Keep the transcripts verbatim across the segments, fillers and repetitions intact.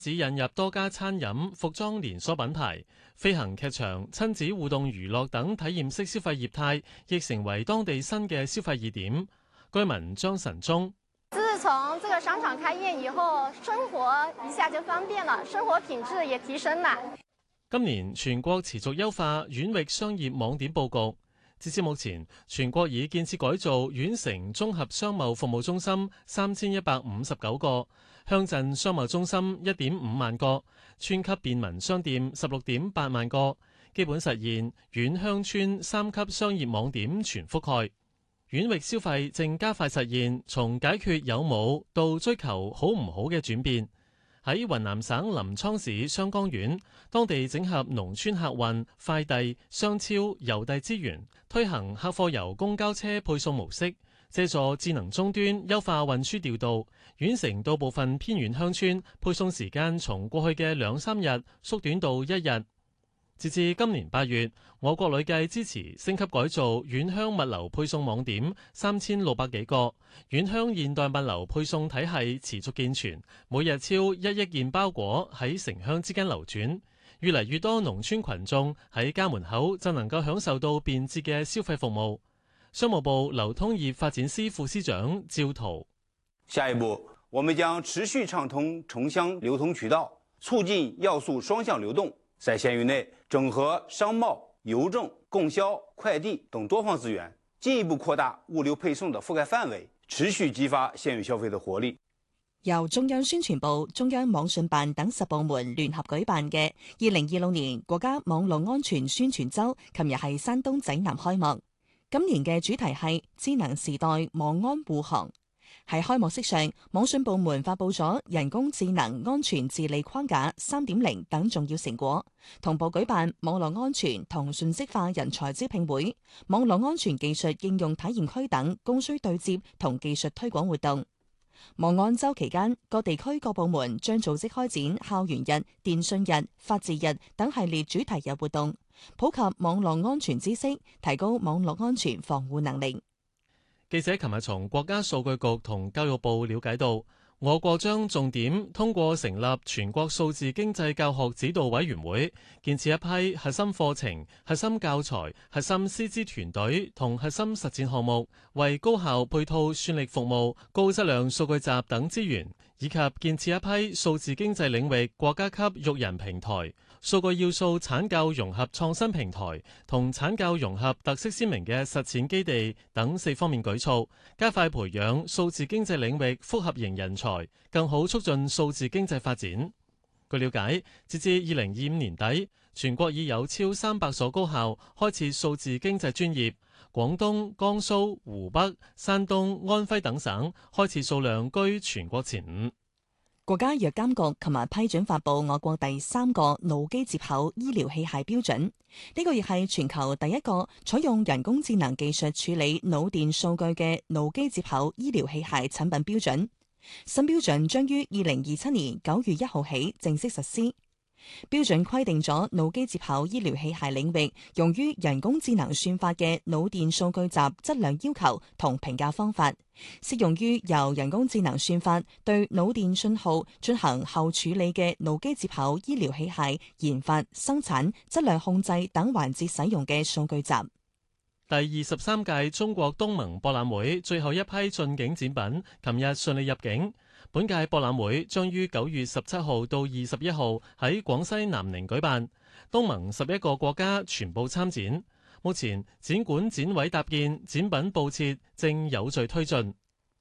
只引入多家餐飲、服裝連鎖品牌，飛行劇場、親子互動娛樂等體驗式消費業態，亦成為當地新嘅消費熱點。居民張晨忠： 自從這個商場開業以後，生活一下就方便了，生活品質也提升了。 今年全國持續優化縣域商業網點佈局，截至目前，全國已建設改造縣城綜合商貿服務中心三千一百五十九個，鄉鎮商貿中心一點五萬個，村級便民商店十六點八萬個，基本實現縣鄉村三級商業網點全覆蓋。縣域消費正加快實現從解決有冇到追求好唔好嘅轉變。喺雲南省臨滄市雙江縣，當地整合農村客運、快遞、商超、郵遞資源，推行客貨由公交車配送模式，借助智能終端優化運輸調度，縣城到部分偏遠鄉村配送時間從過去嘅兩三日縮短到一日。截至今年八月，我國累計支持升級改造縣鄉物流配送網點三千六百幾個，縣鄉現代物流配送體系持續健全，每日超一億件包裹喺城鄉之間流轉，越嚟越多農村群眾喺家門口就能夠享受到便捷嘅消費服務。商務部流通業發展司副司長趙濤： 下一步，我們將持續暢通城鄉流通渠道，促進要素雙向流動，在縣域內整合商貿、郵政、供銷、快遞等多方資源，進一步擴大物流配送的覆蓋範圍，持續激發縣域消費的活力。 由中央宣傳部、中央網信辦等十部門聯合舉辦嘅二零二六年國家網絡安全宣傳週，琴日喺山東濟南開幕。今年嘅主題係智能時代網安護航。喺開幕式上，網信部門發佈咗人工智能安全治理框架三點零等重要成果，同步舉辦網絡安全同信息化人才招聘會、網絡安全技術應用體驗區等供需對接同技術推廣活動。網安週期間，各地區各部門將組織開展校園日、電訊日、法治日等系列主題日活動，普及網絡安全知識，提高網絡安全防護能力。 記者琴日從國家數據局同教育部了解到，我國將重點通過成立全國數字經濟教學指導委員會，建設一批核心課程、核心教材、核心師資團隊同核心實踐項目，為高校配套算力服務、高質量數據集等資源，以及建設一批數字經濟領域國家級育人平台、數據要素產教融合創新平台同產教融合特色鮮明嘅實踐基地等四方面舉措，加快培養數字經濟領域複合型人才，更好促進數字經濟發展。據了解，截至二零二五年底，全國已有超三百所高校開設數字經濟專業，廣東、江蘇、湖北、山東、安徽等省開設數量居全國前五。 國家藥監局琴日批准發布我國第三個腦機接口醫療器械標準，呢個亦係全球第一個採用人工智能技術處理腦電數據嘅腦機接口醫療器械產品標準。新標準將於二零二七年九月一號起正式實施。標準規定咗腦機接口醫療器械領域用於人工智能算法嘅腦電數據集質量要求同評價方法，適用於由人工智能算法對腦電信號進行後處理嘅腦機接口醫療器械研發、生產、質量控制等環節使用嘅數據集。 第二十三屆中國東盟博覽會最後一批進境展品，琴日順利入境。本屆博覽會將於九月十七號到二十一號喺廣西南寧舉辦，東盟十一個國家全部參展。目前展館展位搭建、展品佈設正有序推進。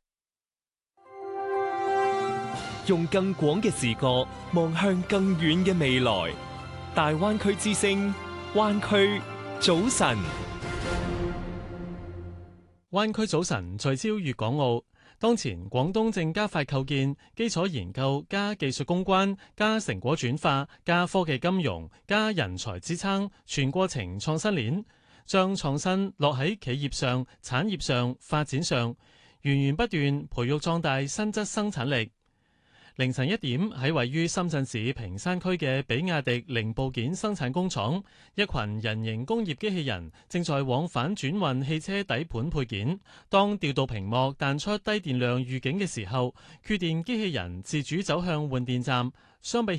用更廣嘅視覺望向更遠嘅未來，大灣區之聲，灣區早晨。 灣區早晨聚焦粵港澳。當前廣東正加快構建基礎研究加技術攻關加成果轉化加科技金融加人才支撐全過程創新鏈，將創新落喺企業上、產業上、發展上，源源不斷培育壯大新質生產力。凌晨一點喺位於深圳市坪山區嘅比亞迪零部件生產工廠，一群人形工業機器人正在往返轉運汽車底盤配件。當調度屏幕彈出低電量預警嘅時候，缺電機器人自主走向換電站， 相比